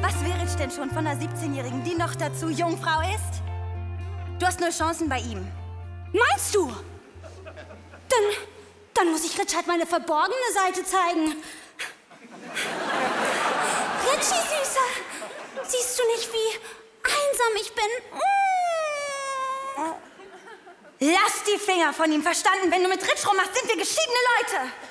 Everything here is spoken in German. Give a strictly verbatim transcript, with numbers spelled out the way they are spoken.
Was will Rich denn schon von einer siebzehnjährigen, die noch dazu Jungfrau ist? Du hast nur Chancen bei ihm. Meinst du? Dann, dann muss ich Rich halt meine verborgene Seite zeigen. Richie, Süßer, siehst du nicht, wie einsam ich bin? Lass die Finger von ihm, verstanden? Wenn du mit Rich rummachst, sind wir geschiedene Leute.